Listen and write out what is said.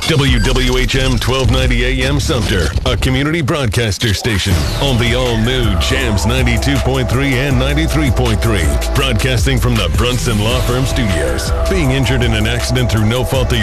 WWHM 1290 AM Sumter, a community broadcaster station on the all-new Jams 92.3 and 93.3. Broadcasting from the Brunson Law Firm Studios. Being injured in an accident through no fault of